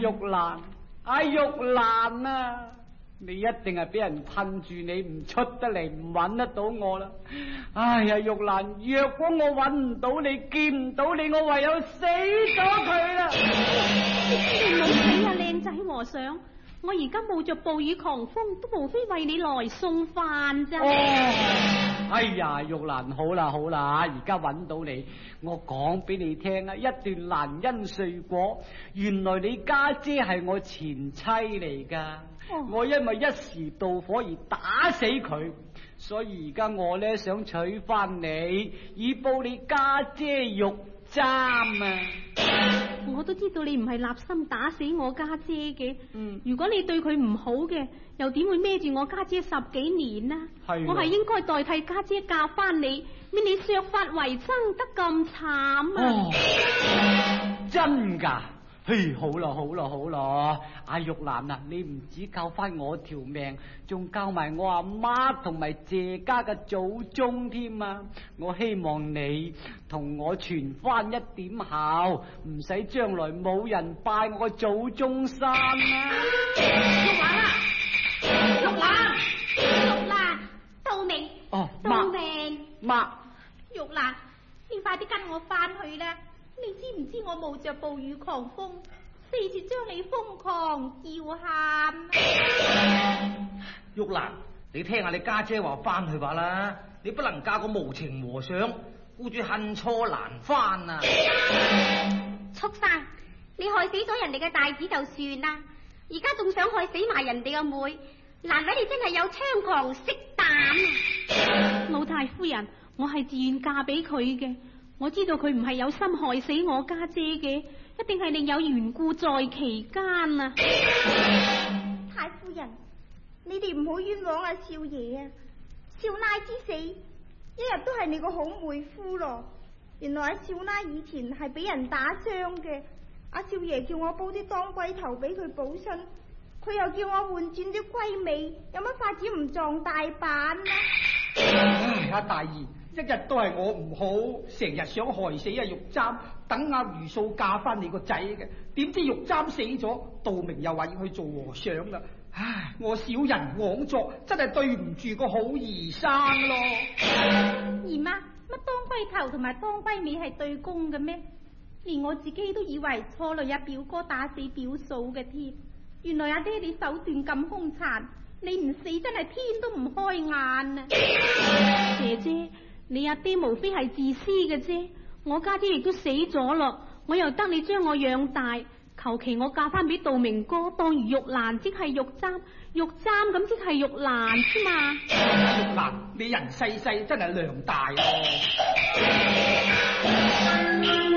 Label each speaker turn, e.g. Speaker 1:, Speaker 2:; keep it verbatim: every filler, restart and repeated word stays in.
Speaker 1: 玉蘭，阿玉蘭啊，你一定係俾人困住你，唔出得嚟，唔揾得到我啦。哎呀，玉蘭，若果我揾唔到你，見唔到你，我唯有死咗佢啦。
Speaker 2: 你冇死啊，靚仔和尚！我而家冒着暴雨狂風，都無非為你來送飯咋。
Speaker 1: 哦，哎呀，玉蘭，好啦好啦，而家揾到你，我講俾你聽啊，一段蘭因絮果。原來你家姐係我前妻嚟噶，哦、我因為一時妒火而打死佢，所以而家我呢想娶翻你，以報你家姐玉簪啊！
Speaker 2: 我都知道你唔係立心打死我家姐嘅。
Speaker 1: 嗯，
Speaker 2: 如果你對佢唔好嘅，又點會孭住我家姐十幾年呢？
Speaker 1: 係，
Speaker 2: 我係應該代替家姐嫁翻你，免你削髮為僧得咁慘啊！
Speaker 1: 哦，真噶？嘿，好啦好啦好啦，阿玉蘭啊，你唔止救翻我條命，仲救埋我阿媽同埋謝家嘅祖宗添啊！我希望你同我傳翻一點孝，唔使將來冇人拜我個祖宗山啊！
Speaker 2: 玉蘭啊，玉蘭，玉蘭，道明，
Speaker 1: 哦，
Speaker 2: 道明，
Speaker 1: 媽，
Speaker 2: 玉蘭，你快啲跟我翻去啦！你知唔知我冒着暴雨狂風，四處將你瘋狂叫喊？
Speaker 3: 玉蘭，你聽下你家姐話翻去吧啦，你不能嫁個無情和尚，顧住恨錯難翻啊！
Speaker 4: 畜生，你害死咗人哋嘅大子就算啦，而家仲想害死埋人哋嘅妹，難為你真係有猖狂色膽啊！
Speaker 2: 老太夫人，我係自願嫁俾佢嘅。我知道佢唔係有心害死我家姐嘅，一定係另有緣故在其間啊！
Speaker 5: 太夫人，你哋唔好冤枉阿少爺啊！少奶之死，一日都係你個好妹夫咯。原來阿少奶以前係俾人打傷嘅，阿少爺叫我煲啲當歸頭俾佢補身，佢又叫我換轉啲龜尾，有乜法子唔撞大板啊？
Speaker 6: 唉，阿大姨。一日都係我唔好，成日想害死阿玉簪，等阿余素嫁翻你個仔嘅。點知玉簪死咗，道明又話要去做和尚啦。唉，我小人枉作，真係對唔住個好兒生咯。
Speaker 5: 姨媽，乜當歸頭同埋當歸尾係對公嘅咩？連我自己都以為錯累阿表哥打死表嫂嘅添。原來阿爹你手段咁兇殘，你唔死真係天都唔開眼啊！
Speaker 2: 姐姐。你阿爹無非係自私嘅啫，我家姐亦都死咗咯，我又得你將我養大，求其我嫁翻俾道明哥，當如玉蘭即係玉簪，玉簪咁即係玉蘭之嘛。
Speaker 6: 玉蘭，你人細細真係量大咯。